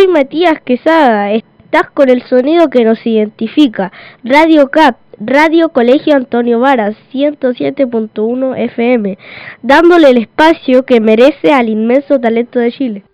soy Matías Quesada, estás con el sonido que nos identifica, Radio CAP, Radio Colegio Antonio Varas, 107.1 FM, dándole el espacio que merece al inmenso talento de Chile.